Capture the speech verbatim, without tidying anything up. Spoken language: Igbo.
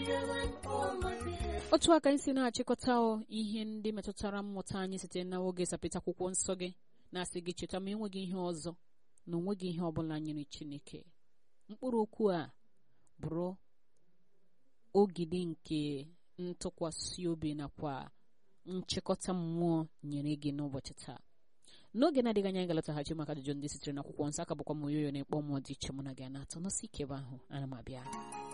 otu aka isi na-achịkọta ihe ndị metụtara mmụta anyị site n'oge sapịta akwụkwọ nsọ gị na-asị gị cheta ma enweghị ihe ọzọ na onweghị ihe ọbụla nyere Chineke. Mkpụrụ okwu a bụrụ ogidi nke ntụkwasị obi nakwa nchịkọta mmụọ nyere gị n'ụbọchị taa. N'oge na-adịghị anya ga-alọtaghachi maka ajụjụ ndị sitere n'akwụkwọ nsọ. Aka bụkwa m Oyoyo na-ekpọ mmụọ dị iche mụ na gị na-atọ n'osi ike ebe ahụ. Ana m abịa.